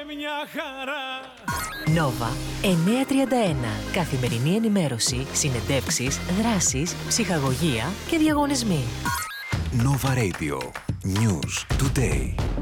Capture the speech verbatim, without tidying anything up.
μια χαρά. Νόβα εννιακόσια τριάντα ένα. Καθημερινή ενημέρωση, συνεντεύξεις, δράσεις, ψυχαγωγία και διαγωνισμοί. Nova Radio. News Today.